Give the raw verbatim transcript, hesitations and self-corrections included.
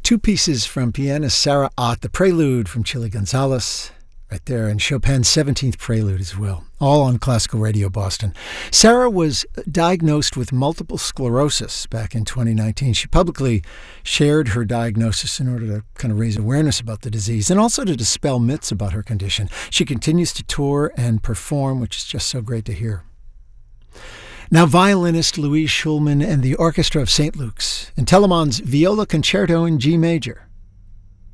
Two pieces from pianist Sarah Ott, the Prelude from Chili Gonzalez, right there, and Chopin's seventeenth Prelude as well, all on Classical Radio Boston. Sarah was diagnosed with multiple sclerosis back in twenty nineteen. She publicly shared her diagnosis in order to kind of raise awareness about the disease and also to dispel myths about her condition. She continues to tour and perform, which is just so great to hear. Now, violinist Louise Schulman and the Orchestra of Saint Luke's in Telemann's Viola Concerto in G major.